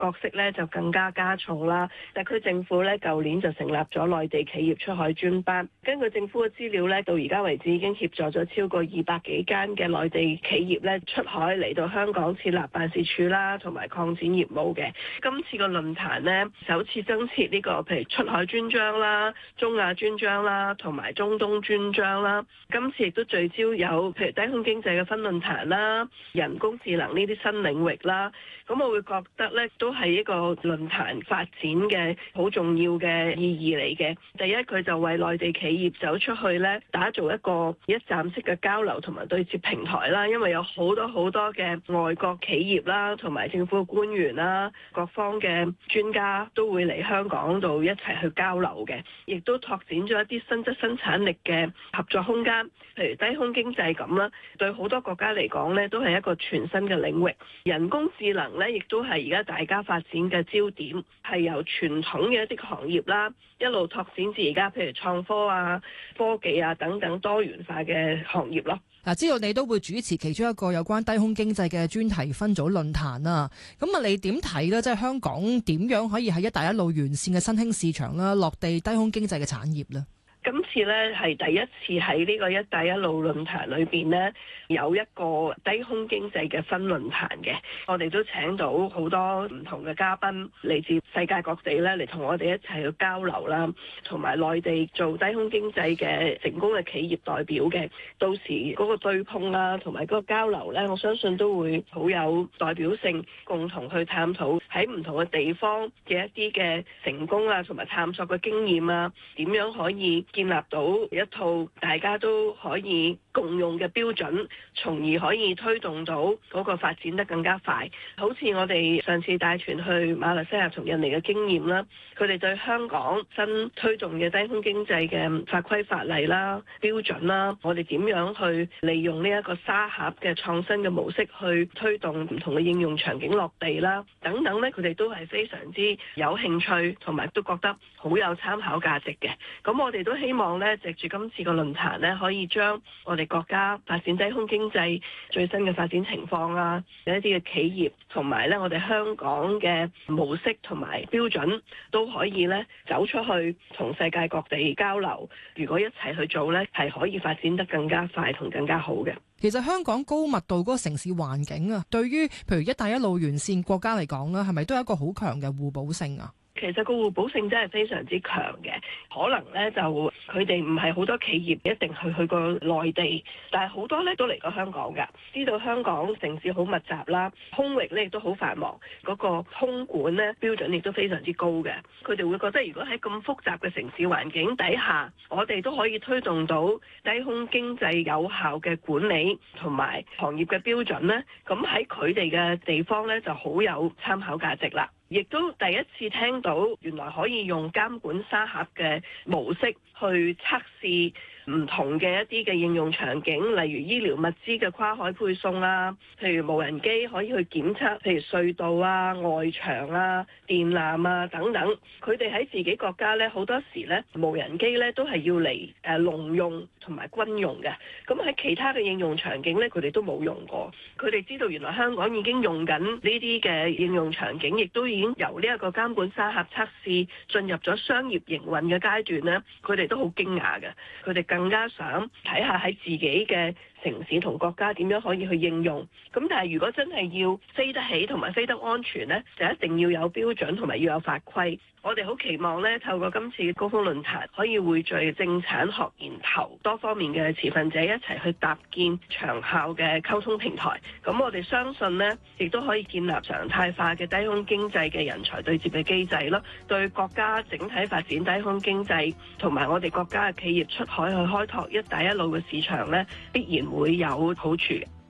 角色咧就更加加重啦。特區政府咧舊年就成立咗內地企業出海專班，根據政府嘅資料咧，到而家為止已經協助咗超過200幾間嘅內地企業咧出海嚟到香港設立辦事處啦，同埋擴展業務嘅。今次個論壇咧首次增設呢個譬如出海專章啦、中亞專章啦，同埋中東專章啦。今次亦都聚焦有譬如低空經濟嘅分論壇啦、人工智能呢啲新領域啦。咁我會覺得咧都係一個論壇發展嘅好重要嘅意義嚟嘅。第一，佢就為內地企業走出去咧，打造一個一站式嘅交流同埋對接平台啦。因為有好多嘅外國企業啦，同埋政府嘅官員啦、各方嘅專家都會嚟香港度一齊去交流嘅，亦都拓展咗一啲新質生產力嘅合作空間。譬如低空經濟咁啦，對好多國家嚟講咧，都係一個全新嘅領域。人工智能咧，亦都係而家大家發展嘅焦點，係由傳統嘅一啲行業啦，一路拓展至而家譬如創科啊、科技啊等等多元化嘅行業咯。 嗱，知道你都會主持其中一個有關低空經濟嘅專題分組論壇啊，咁啊，你點睇咧？即係香港點樣可以喺一帶一路沿線嘅新興市場啦，落地低空經濟嘅產業咧？ 今次咧係第一次喺呢個一帶一路論壇裏邊咧有一個低空經濟嘅分論壇嘅，我哋都請到好多唔同嘅嘉賓嚟自世界各地咧嚟同我哋一齊去交流啦，同埋內地做低空經濟嘅成功嘅企業代表嘅，到時嗰個對碰啦，同埋嗰個交流咧，我相信都會好有代表性，共同去探討喺唔同嘅地方嘅一啲嘅成功啊，同埋探索嘅經驗啊，點樣可以建立到一套大家都可以共用嘅標準，從而可以推動到嗰個發展得更加快。好似我哋上次帶團去馬來西亞同印尼嘅經驗啦，佢哋對香港新推動嘅低空經濟嘅法規法例啦、標準啦，我哋點樣去利用呢一個沙盒嘅創新嘅模式去推動唔同嘅應用場景落地啦，等等咧，佢哋都係非常之有興趣，同埋都覺得好有參考價值嘅。咁我哋都希望咧，藉住今次個論壇咧，可以將我哋國家發展低空經濟最新嘅發展情況啊，有一啲嘅企業同埋咧，我哋香港嘅模式同埋標準都可以咧走出去同世界各地交流。如果一齊去做咧，係可以發展得更加快同更加好嘅。 其實香港高密度嗰個城市環境啊，對於譬如一帶一路沿線國家嚟講咧，係咪都有一個好強嘅互補性啊？ 其實個互補性真係非常之強嘅，可能咧就佢哋唔係好多企業一定去過內地，但係好多咧都嚟過香港㗎。知道香港城市好密集啦，空域咧亦都好繁忙，嗰個空管咧標準亦都非常之高嘅。佢哋會覺得如果喺咁複雜嘅城市環境底下，我哋都可以推動到低空經濟有效嘅管理同埋行業嘅標準咧，咁喺佢哋嘅地方咧就好有參考價值啦。亦都第一次聽到原來可以用監管沙盒嘅模式去測試唔同嘅一啲嘅應用場景，例如醫療物資嘅跨海配送啊，譬如無人機可以去檢測，譬如隧道啊、外牆啊、電纜啊等等。佢哋喺自己國家咧，好多時咧無人機咧都係要嚟農用同埋軍用嘅。咁喺其他嘅應用場景咧，佢哋都冇用過。佢哋知道原來香港已經用緊呢啲嘅應用場景，亦都已經由呢一個監管沙盒測試進入咗商業營運嘅階段咧，佢哋都好驚訝嘅。佢哋更加想睇下喺自己嘅城市同國家點樣可以去應用。咁但係如果真係要飛得起同埋飛得安全呢，就一定要有標準同埋要有法規。我哋好期望呢，透過今次嘅高峰論壇，可以匯聚政產學研投多方面嘅持份者一齊去搭建長效嘅溝通平台。咁我哋相信呢，亦都可以建立常態化嘅低空經濟嘅人才對接嘅機制咯，對國家整體發展低空經濟同埋我哋國家嘅企業出海去開拓一帶一路嘅市場呢，必然會有好處嘅。